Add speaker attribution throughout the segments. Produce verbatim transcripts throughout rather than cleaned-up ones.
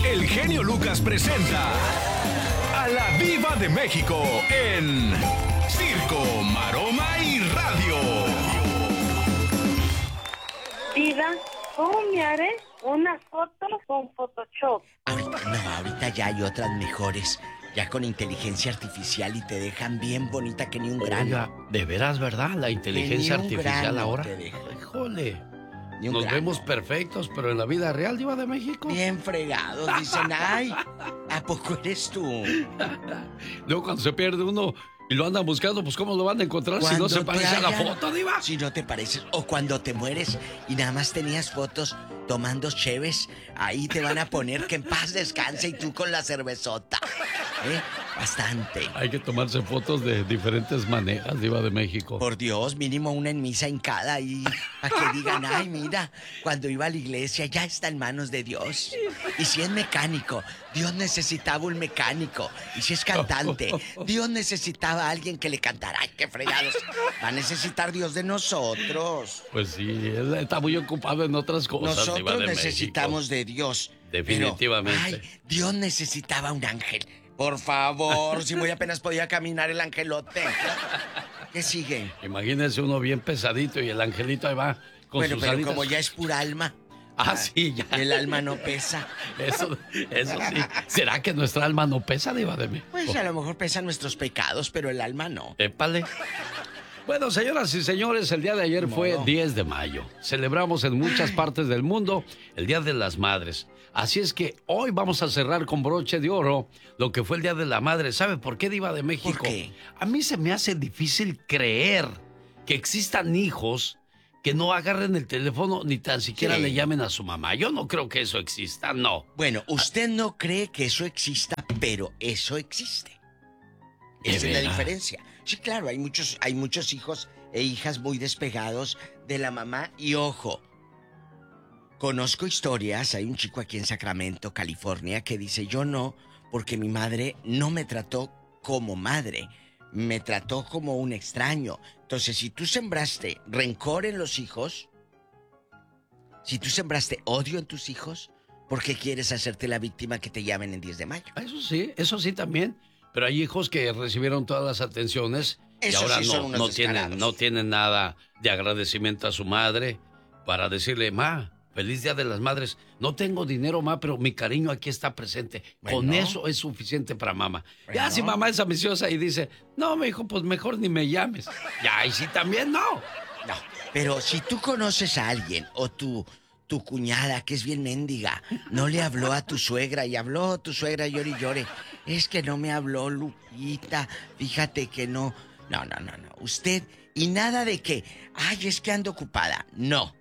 Speaker 1: el genio Lucas presenta a la Diva de México en Circo, Maroma y Radio.
Speaker 2: Diva, ¿cómo me haré una foto con Photoshop?
Speaker 3: Ahorita, no, ahorita ya hay otras mejores, ya con inteligencia artificial y te dejan bien bonita que ni un grano.
Speaker 4: Oiga, de veras, ¿verdad? La inteligencia artificial ahora. Híjole. Nos grano. Vemos perfectos, pero en la vida real, Diva de México.
Speaker 3: Bien fregados, dicen, ay, ¿a poco eres tú?
Speaker 4: Luego cuando se pierde uno y lo andan buscando, pues ¿cómo lo van a encontrar si no se parece hayan, a la foto, Diva?
Speaker 3: Si no te pareces, o cuando te mueres y nada más tenías fotos tomando cheves, ahí te van a poner que en paz descanse y tú con la cervezota. ¿Eh? Bastante.
Speaker 4: Hay que tomarse fotos de diferentes maneras, Diva de México.
Speaker 3: Por Dios, mínimo una en misa hincada ahí, para que digan, ay, mira, cuando iba a la iglesia ya está en manos de Dios. Y si es mecánico, Dios necesitaba un mecánico. Y si es cantante, Dios necesitaba a alguien que le cantara. Ay, qué fregados. Va a necesitar Dios de nosotros.
Speaker 4: Pues sí, él está muy ocupado en otras cosas,
Speaker 3: nosotros
Speaker 4: Diva de
Speaker 3: necesitamos
Speaker 4: México.
Speaker 3: de Dios.
Speaker 4: Definitivamente.
Speaker 3: Pero, ay, Dios necesitaba un ángel. Por favor, si muy apenas podía caminar el angelote. ¿Qué sigue?
Speaker 4: Imagínense uno bien pesadito y el angelito ahí va con
Speaker 3: bueno,
Speaker 4: sus
Speaker 3: pero
Speaker 4: alitas.
Speaker 3: Como ya es pura alma.
Speaker 4: Ah, sí, ya.
Speaker 3: El alma no pesa.
Speaker 4: Eso, eso sí. ¿Será que nuestra alma no pesa, Diva de México?
Speaker 3: Pues a lo mejor pesan nuestros pecados, pero el alma no.
Speaker 4: Épale. Bueno, señoras y señores, el día de ayer fue no. diez de mayo. Celebramos en muchas partes del mundo el Día de las Madres. Así es que hoy vamos a cerrar con broche de oro lo que fue el Día de la Madre. ¿Sabe por qué, Diva de México?
Speaker 3: ¿Por qué?
Speaker 4: A mí se me hace difícil creer que existan hijos que no agarren el teléfono ni tan siquiera sí. le llamen a su mamá. Yo no creo que eso exista, no.
Speaker 3: Bueno, usted no cree que eso exista, pero eso existe. Esa es la diferencia. Sí, claro, hay muchos, hay muchos hijos e hijas muy despegados de la mamá. Y ojo, conozco historias, hay un chico aquí en Sacramento, California, que dice, yo no, porque mi madre no me trató como madre, me trató como un extraño. Entonces, si tú sembraste rencor en los hijos, si tú sembraste odio en tus hijos, ¿por qué quieres hacerte la víctima que te llamen en diez de mayo?
Speaker 4: Eso sí, eso sí también. Pero hay hijos que recibieron todas las atenciones y
Speaker 3: Eso
Speaker 4: ahora
Speaker 3: sí
Speaker 4: no, no, tienen, no tienen nada de agradecimiento a su madre para decirle, ma, feliz Día de las Madres. No tengo dinero, ma, pero mi cariño aquí está presente. Bueno. Con eso es suficiente para mamá. Bueno. Ya si mamá es ambiciosa y dice, no, mi hijo, pues mejor ni me llames. Ya, y si también no.
Speaker 3: No, pero si tú conoces a alguien o tú... Tu cuñada, que es bien mendiga, no le habló a tu suegra y habló a tu suegra llore y llore. Es que no me habló Lupita, fíjate que no. No, no, no, no. Usted, y nada de que, ay, es que ando ocupada. No,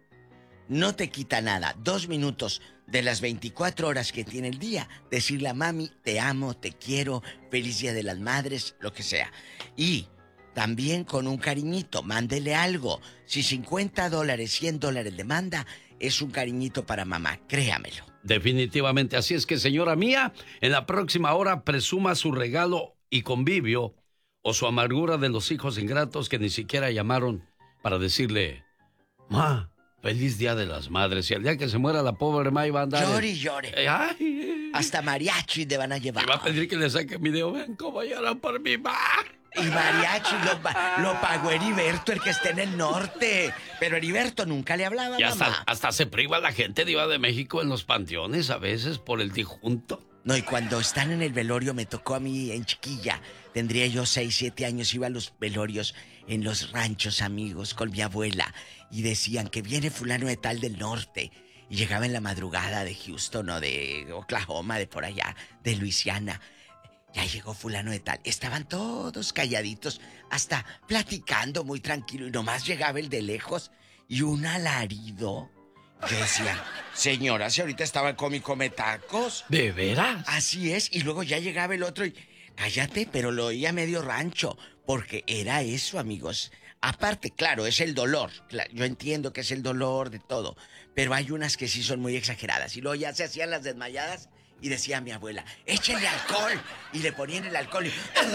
Speaker 3: no te quita nada. Dos minutos de las veinticuatro horas que tiene el día, decirle a mami, te amo, te quiero, feliz Día de las Madres, lo que sea. Y también con un cariñito, mándele algo. Si cincuenta dólares, cien dólares le manda, es un cariñito para mamá, créamelo.
Speaker 4: Definitivamente, así es que, señora mía, en la próxima hora presuma su regalo y convivio o su amargura de los hijos ingratos que ni siquiera llamaron para decirle, ma, feliz Día de las Madres. Y al día que se muera la pobre ma iba a andar...
Speaker 3: Llore y llore.
Speaker 4: Eh, ay,
Speaker 3: hasta mariachi te van a llevar.
Speaker 4: Y va a pedir que le saque video, vean cómo lloran por mi ma.
Speaker 3: Y mariachi lo, lo pagó Heriberto, el que está en el norte. Pero Heriberto nunca le hablaba a
Speaker 4: y
Speaker 3: mamá.
Speaker 4: Hasta, hasta se priva la gente, Diva de México, en los panteones a veces por el difunto.
Speaker 3: No, y cuando están en el velorio, me tocó a mí en chiquilla. Tendría yo seis, siete años, iba a los velorios en los ranchos, amigos, con mi abuela. Y decían que viene fulano de tal del norte. Y llegaba en la madrugada de Houston o de Oklahoma, de por allá, de Luisiana. Ya llegó fulano de tal. Estaban todos calladitos, hasta platicando muy tranquilo. Y nomás llegaba el de lejos y un alarido. Yo decía, señora, si ahorita estaba el come come tacos.
Speaker 4: ¿De veras?
Speaker 3: Así es. Y luego ya llegaba el otro y... Cállate, pero lo oía medio rancho. Porque era eso, amigos. Aparte, claro, es el dolor. Yo entiendo que es el dolor de todo. Pero hay unas que sí son muy exageradas. Y luego ya se hacían las desmayadas... Y decía mi abuela, échenle alcohol. Y le ponían el alcohol y...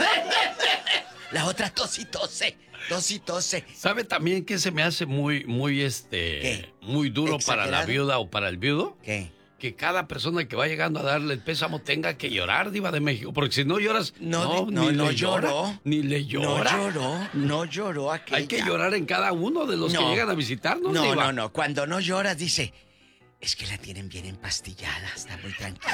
Speaker 3: La otra tos y tose, tos y tose.
Speaker 4: ¿Sabe también que se me hace muy, muy, este...
Speaker 3: ¿Qué?
Speaker 4: muy duro
Speaker 3: ¿Exagerado?
Speaker 4: para la viuda o para el viudo?
Speaker 3: ¿Qué?
Speaker 4: que cada persona que va llegando a darle el pésamo tenga que llorar, Diva de México, porque si no lloras,
Speaker 3: no,
Speaker 4: no,
Speaker 3: no,
Speaker 4: ni
Speaker 3: no
Speaker 4: le
Speaker 3: lloró,
Speaker 4: llora, ni le llora.
Speaker 3: No lloró, no lloró aquella.
Speaker 4: Hay que llorar en cada uno de los
Speaker 3: no,
Speaker 4: que llegan a visitarnos,
Speaker 3: No,
Speaker 4: Diva.
Speaker 3: no, no, cuando no lloras dice, es que la tienen bien empastillada, está muy tranquila.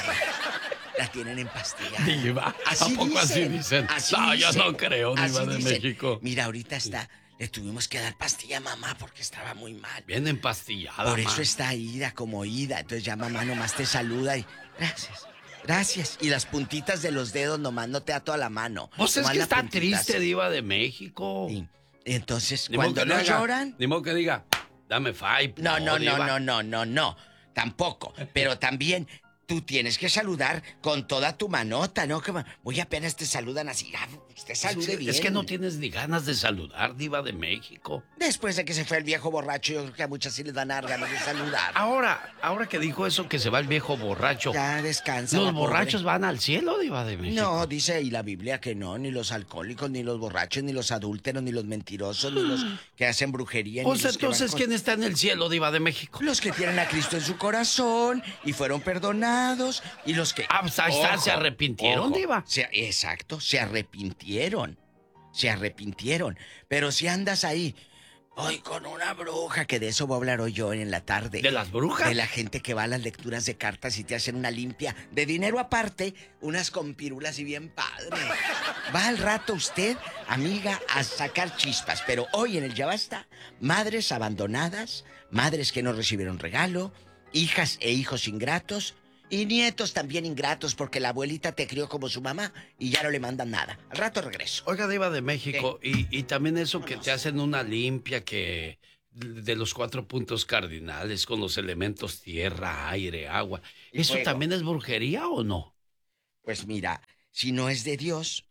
Speaker 3: La tienen empastillada.
Speaker 4: Diva,
Speaker 3: así
Speaker 4: ¿a poco
Speaker 3: dicen,
Speaker 4: así dicen?
Speaker 3: Así
Speaker 4: no,
Speaker 3: dicen,
Speaker 4: yo no creo, Diva de
Speaker 3: dicen.
Speaker 4: México.
Speaker 3: Mira, ahorita está, le tuvimos que dar pastilla a mamá porque estaba muy mal.
Speaker 4: Bien empastillada,
Speaker 3: Por eso
Speaker 4: ma.
Speaker 3: está ida como ida. Entonces ya mamá nomás te saluda y gracias, gracias. Y las puntitas de los dedos nomás no te da toda la mano.
Speaker 4: Pues es
Speaker 3: nomás
Speaker 4: que
Speaker 3: las
Speaker 4: está
Speaker 3: puntitas.
Speaker 4: triste, Diva de México.
Speaker 3: Sí. Entonces,
Speaker 4: Ni modo
Speaker 3: cuando
Speaker 4: que
Speaker 3: no
Speaker 4: le haga-
Speaker 3: lloran...
Speaker 4: Ni modo que diga, dame five.
Speaker 3: No, no, no,
Speaker 4: Diva.
Speaker 3: no, no, no, no. Tampoco. Pero también tú tienes que saludar con toda tu manota, ¿no? Que muy apenas te saludan así. Ah, usted salude
Speaker 4: es,
Speaker 3: bien.
Speaker 4: es que no tienes ni ganas de saludar, Diva de México.
Speaker 3: Después de que se fue el viejo borracho, yo creo que a muchas sí les dan ganas de saludar.
Speaker 4: Ahora, ahora que dijo eso que se va el viejo borracho.
Speaker 3: Ya descansa.
Speaker 4: ¿Los
Speaker 3: la pobre.
Speaker 4: borrachos van al cielo, Diva de México?
Speaker 3: No, dice ahí la Biblia que no, ni los alcohólicos, ni los borrachos, ni los adúlteros, ni los mentirosos, ni los que hacen brujería.
Speaker 4: Pues
Speaker 3: ni los que van
Speaker 4: entonces,
Speaker 3: con-
Speaker 4: ¿quién está en el cielo, Diva de México?
Speaker 3: Los que tienen a Cristo en su corazón y fueron perdonados y los que...
Speaker 4: Ah, pues ahí está,
Speaker 3: Ojo,
Speaker 4: se arrepintieron,
Speaker 3: ojo,
Speaker 4: Diva.
Speaker 3: se- exacto, se arrepintieron, se arrepintieron. Pero si andas ahí, hoy con una bruja, que de eso voy a hablar hoy yo en la tarde.
Speaker 4: ¿De las brujas?
Speaker 3: De la gente que va a las lecturas de cartas y te hacen una limpia de dinero aparte, unas con pirulas y bien padre. Va al rato usted, amiga, a sacar chispas. Pero hoy en el Ya Basta, madres abandonadas, madres que no recibieron regalo, hijas e hijos ingratos y nietos también ingratos porque la abuelita te crió como su mamá y ya no le mandan nada. Al rato regreso.
Speaker 4: Oiga, Diva de México, y, y también eso que te hacen una limpia que de los cuatro puntos cardinales con los elementos tierra, aire, agua.
Speaker 3: Y
Speaker 4: ¿Eso
Speaker 3: fuego.
Speaker 4: también es brujería o no?
Speaker 3: Pues mira, si no es de Dios,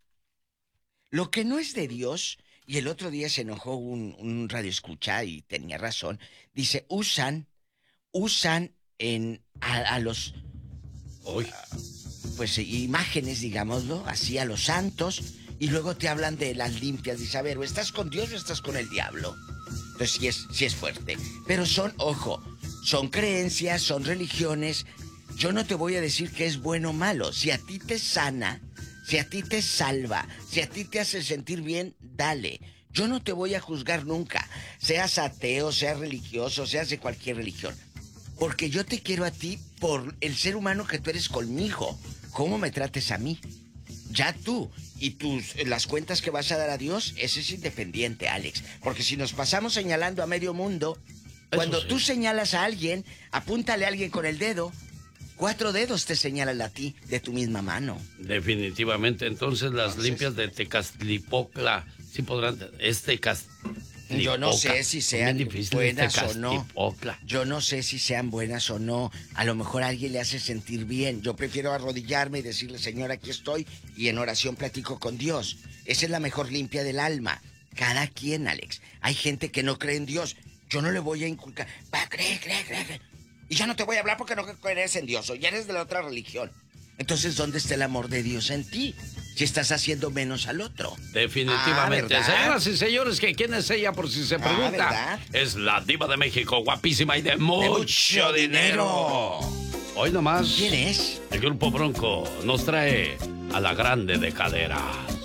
Speaker 3: lo que no es de Dios, y el otro día se enojó un, un radioescucha y tenía razón, dice, usan, usan en a, a los,
Speaker 4: Uy,
Speaker 3: pues imágenes, digámoslo, así a los santos, y luego te hablan de las limpias, dice, a ver, o estás con Dios o estás con el diablo. Entonces sí es, sí es fuerte. Pero son, ojo, son creencias, son religiones. Yo no te voy a decir que es bueno o malo. Si a ti te sana, si a ti te salva, si a ti te hace sentir bien, dale. Yo no te voy a juzgar nunca. Seas ateo, seas religioso, seas de cualquier religión. Porque yo te quiero a ti por el ser humano que tú eres conmigo. ¿Cómo me trates a mí? Ya tú y tus las cuentas que vas a dar a Dios, ese es independiente, Alex. Porque si nos pasamos señalando a medio mundo, cuando
Speaker 4: sí.
Speaker 3: tú señalas a alguien, apúntale a alguien con el dedo, cuatro dedos te señalan a ti de tu misma mano.
Speaker 4: definitivamente. Entonces las
Speaker 3: Entonces-
Speaker 4: limpias de Tecaztlipocla, sí podrán, es Tecaztlipocla.
Speaker 3: Yo no sé si sean
Speaker 4: Bien difícil,
Speaker 3: buenas
Speaker 4: este
Speaker 3: o no.
Speaker 4: Tecaztlipocla.
Speaker 3: Yo no sé si sean buenas o no. A lo mejor a alguien le hace sentir bien. Yo prefiero arrodillarme y decirle, Señor, aquí estoy, y en oración platico con Dios. Esa es la mejor limpia del alma. Cada quien, Alex. Hay gente que no cree en Dios. Yo no le voy a inculcar. Va, cree, cree, cree, cree. Y ya no te voy a hablar porque no crees en Dios o ya eres de la otra religión. Entonces, ¿dónde está el amor de Dios en ti? Si estás haciendo menos al otro.
Speaker 4: Definitivamente.
Speaker 3: Ah, ¿verdad?
Speaker 4: Señoras y señores, que ¿quién es ella por si se pregunta?
Speaker 3: ¿verdad?
Speaker 4: Es la Diva de México, guapísima y de mucho,
Speaker 3: De mucho
Speaker 4: dinero. Hoy nomás.
Speaker 3: ¿Quién es?
Speaker 4: El Grupo Bronco nos trae a la grande de caderas.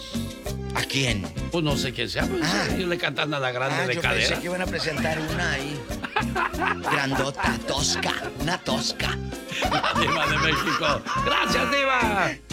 Speaker 3: ¿A quién?
Speaker 4: Pues no sé quién sea, pues
Speaker 3: Ah.
Speaker 4: ellos le cantan a la grande
Speaker 3: Ah,
Speaker 4: de
Speaker 3: yo
Speaker 4: caderas.
Speaker 3: pensé que iban a presentar una ahí. Grandota, tosca, una tosca.
Speaker 4: Diva de México. Gracias, Diva.